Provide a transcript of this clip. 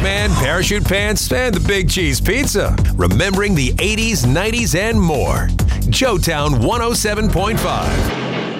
Man, Parachute Pants, and the Big Cheese Pizza. Remembering the 80s, 90s, and more. Joetown 107.5.